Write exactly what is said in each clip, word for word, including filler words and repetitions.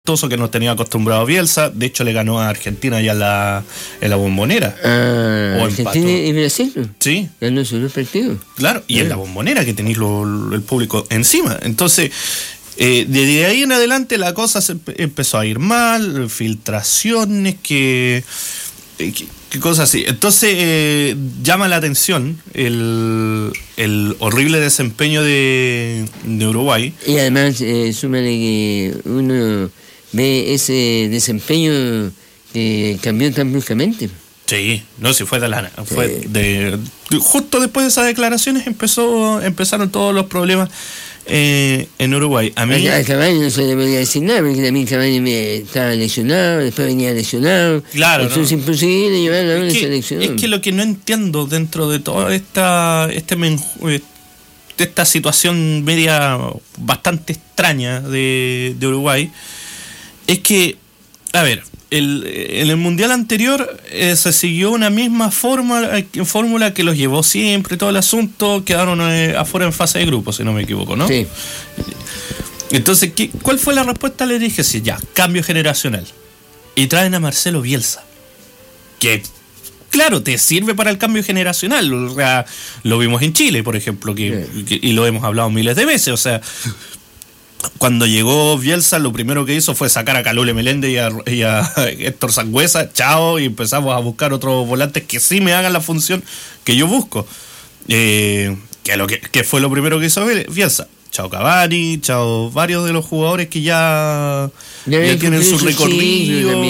que nos tenía acostumbrado Bielsa. De hecho le ganó a Argentina ya en la, en la Bombonera. Ah, o Argentina y Brasil. Sí. Ganó sus dos partidos. Claro, y sí. En la Bombonera que tenéis lo, lo, el público encima. Entonces, eh, desde ahí en adelante la cosa se empezó a ir mal, filtraciones, que, que, que cosas así. Entonces eh, llama la atención el, el horrible desempeño de, de Uruguay. Y además, eh, súmale que uno ve ese desempeño que cambió tan bruscamente. Sí, no, si fue de la fue sí. de, de justo después de esas declaraciones empezó empezaron todos los problemas eh, en Uruguay. A mí a, a Cavani no se le podía decir nada porque también Cavani estaba lesionado, después venía lesionado. Claro, eso no. Es imposible llevarlo a una es que, selección. Es que lo que no entiendo dentro de toda esta este menju, esta situación media bastante extraña de, de Uruguay es que, a ver, el, en el mundial anterior eh, se siguió una misma fórmula, fórmula que los llevó siempre, todo el asunto, quedaron eh, afuera en fase de grupo, si no me equivoco, ¿no? Sí. Entonces, ¿qué, ¿cuál fue la respuesta? Le dije, sí, ya, cambio generacional. Y traen a Marcelo Bielsa, que, claro, te sirve para el cambio generacional. O sea, lo vimos en Chile, por ejemplo, que, sí. que, y lo hemos hablado miles de veces, o sea... Cuando llegó Bielsa, lo primero que hizo fue sacar a Calule Meléndez y a, y a Héctor Sangüesa, chao, y empezamos a buscar otros volantes que sí me hagan la función que yo busco. Eh, que, lo que, que fue lo primero que hizo Bielsa. Chao Cavani, chao varios de los jugadores que ya, ya, ya tienen su recorrido.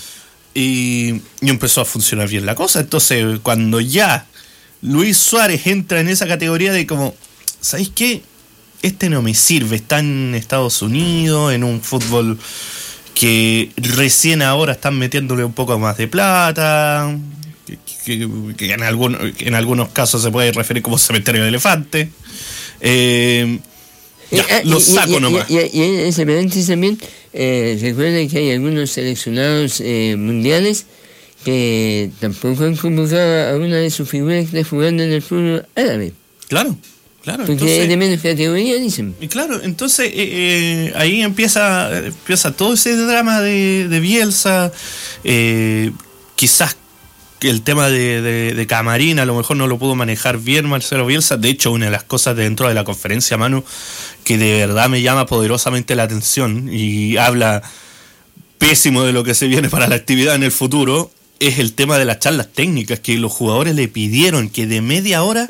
Y, y empezó a funcionar bien la cosa. Entonces, cuando ya Luis Suárez entra en esa categoría de como, ¿sabéis qué? Este no me sirve, está en Estados Unidos, en un fútbol que recién ahora están metiéndole un poco más de plata, que, que, que en, algún, en algunos casos se puede referir como cementerio de elefantes. Eh, ya, eh, lo saco y, nomás. Y, y, y en ese paréntesis también, eh, recuerden que hay algunos seleccionados eh, mundiales que tampoco han convocado a una de sus figuras que está jugando en el fútbol árabe. Claro. Claro, porque entonces, es de menos categoría, dicen. Y claro, entonces eh, eh, ahí empieza empieza todo ese drama de, de Bielsa. Eh, quizás el tema de, de, de Camarín a lo mejor no lo pudo manejar bien Marcelo Bielsa. De hecho, una de las cosas dentro de la conferencia, Manu, que de verdad me llama poderosamente la atención y habla pésimo de lo que se viene para la actividad en el futuro, es el tema de las charlas técnicas, que los jugadores le pidieron que de media hora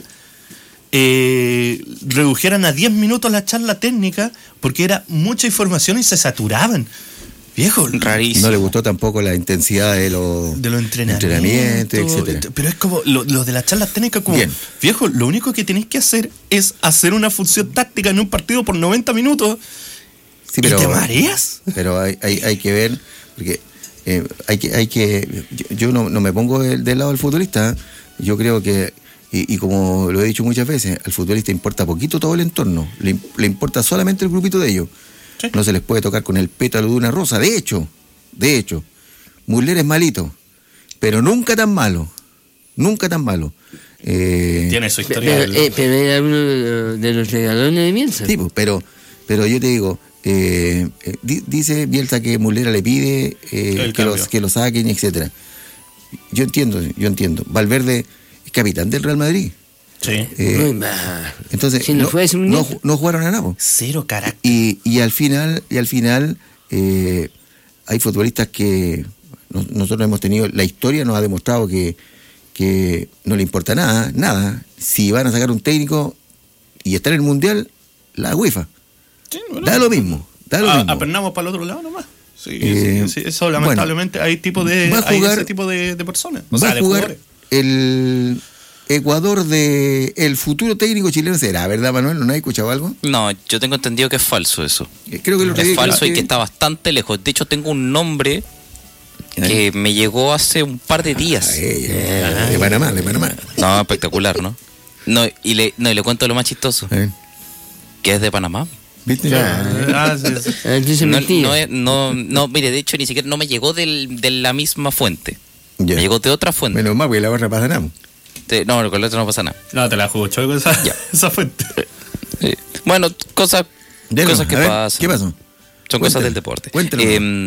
Eh, redujeran a diez minutos la charla técnica porque era mucha información y se saturaban. Viejo, rarísimo. No le gustó tampoco la intensidad de los de lo entrenamientos, entrenamiento, etcétera. Pero es como lo, lo de las charlas técnicas, como bien. Viejo, lo único que tenéis que hacer es hacer una función táctica en un partido por noventa minutos. Sí, pero, ¿y te mareas? Pero hay, hay, hay que ver, porque eh, hay que, hay que yo, yo no, no me pongo del, del lado del futbolista. Yo creo que Y, y como lo he dicho muchas veces, al futbolista importa poquito todo el entorno, le, le importa solamente el grupito de ellos. Sí. No se les puede tocar con el pétalo de una rosa. De hecho, de hecho, Müller es malito, pero nunca tan malo, nunca tan malo. Eh, Tiene su historia. Pero, eh, pero era uno de, de los regalones de Bielsa. Sí, pero, pero yo te digo, eh, eh, dice Bielsa que Müller le pide eh, que, los, que lo saquen, etcétera. Yo entiendo, yo entiendo. Valverde capitán del Real Madrid. Sí. Eh, entonces si no, no, fue un no, no jugaron a nada. Cero carácter. Y, y al final, y al final eh, hay futbolistas que no, nosotros hemos tenido, la historia nos ha demostrado que, que no le importa nada, nada. Si van a sacar un técnico y estar en el Mundial, la UEFA. Sí, bueno, da lo mismo. Da lo a, mismo. Apernamos para el otro lado nomás. Sí, eh, sí, sí, eso lamentablemente bueno, hay tipo de jugar, hay ese tipo de, de personas. O va sea, a de jugar jugadores. El Ecuador de el futuro técnico chileno será, ¿verdad, Manuel? ¿No has escuchado algo? No, yo tengo entendido que es falso eso. Creo que lo es falso que... y que está bastante lejos. De hecho, tengo un nombre que me llegó hace un par de días. Ay, ay, ay, de Panamá, de Panamá. No, espectacular, ¿no? No, y le, no, y le cuento lo más chistoso. ¿Eh? Que es de Panamá. ¿Viste? Ah, sí, sí. No, no, es, no, no, mire, de hecho, ni siquiera no me llegó del, de la misma fuente. Yeah. Me llegó de otra fuente. Menos mal, porque la otra pasa nada. Te, no, con la otra no pasa nada. No, te la jugo, choco, esa, esa fuente. Sí. Bueno, cosas, cosas que ver, pasan. ¿Qué pasó? Son cosas del deporte. Cuéntelo. Eh,